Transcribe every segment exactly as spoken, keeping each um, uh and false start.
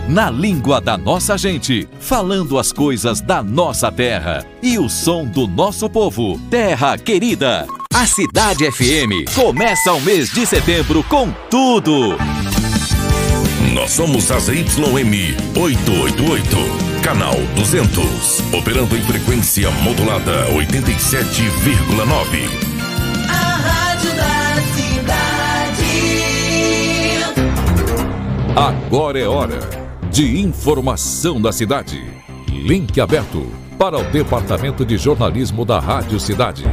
na língua da nossa gente, falando as coisas da nossa terra e o som do nosso povo. Terra querida, a Cidade F M começa o mês de setembro com tudo. Nós somos a Z Y M oitocentos e oitenta e oito, canal duzentos, operando em frequência modulada oitenta e sete vírgula nove. A rádio da cidade. Agora é hora de informação da cidade. Link aberto para o Departamento de Jornalismo da Rádio Cidade.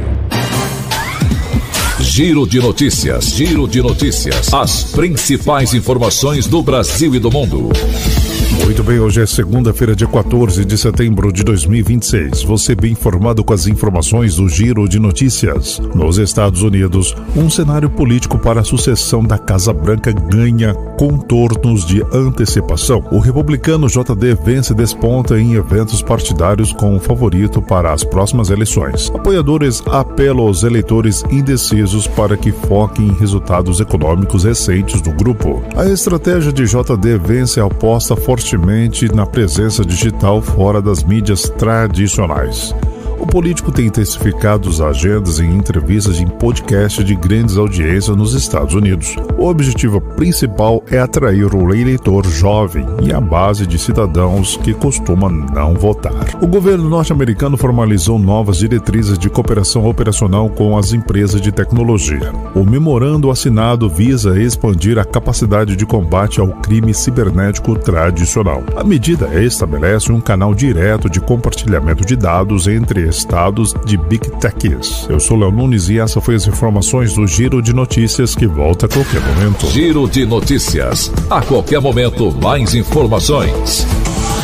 Giro de notícias, giro de notícias. As principais informações do Brasil e do mundo. Muito bem, hoje é segunda-feira, dia quatorze de setembro de dois mil e vinte e seis. Você bem informado com as informações do Giro de Notícias. Nos Estados Unidos, um cenário político para a sucessão da Casa Branca ganha contornos de antecipação. O republicano J D Vance desponta em eventos partidários com o favorito para as próximas eleições. Apoiadores apelam aos eleitores indecisos para que foquem em resultados econômicos recentes do grupo. A estratégia de J D Vance aposta fortemente na presença digital fora das mídias tradicionais. O político tem intensificado as agendas em entrevistas e em podcasts de grandes audiências nos Estados Unidos. O objetivo principal é atrair o eleitor jovem e a base de cidadãos que costuma não votar. O governo norte-americano formalizou novas diretrizes de cooperação operacional com as empresas de tecnologia. O memorando assinado visa expandir a capacidade de combate ao crime cibernético tradicional. A medida estabelece um canal direto de compartilhamento de dados entre estados de Big Techs. Eu sou Léo Nunes e essa foi as informações do Giro de Notícias que volta a qualquer momento. Giro de Notícias. A qualquer momento, mais informações.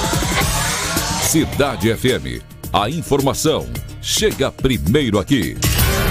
Cidade F M. A informação chega primeiro aqui.